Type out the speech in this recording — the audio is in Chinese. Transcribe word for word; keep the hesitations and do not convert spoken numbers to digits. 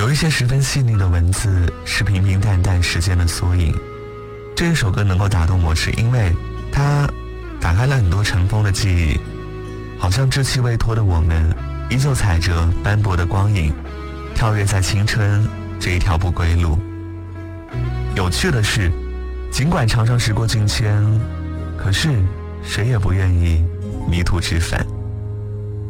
有一些十分细腻的文字是平平淡淡时间的缩影。这一首歌能够打动我，是因为它打开了很多尘封的记忆，好像稚气未脱的我们依旧踩着斑驳的光影，跳跃在青春这一条不归路。有趣的是，尽管常常时过境迁，可是谁也不愿意迷途知返。